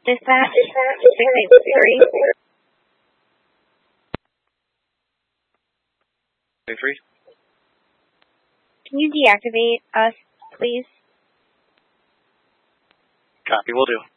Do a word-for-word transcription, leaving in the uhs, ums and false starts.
Dispatch six eight three. Three. Can you deactivate us, please? Copy, will do.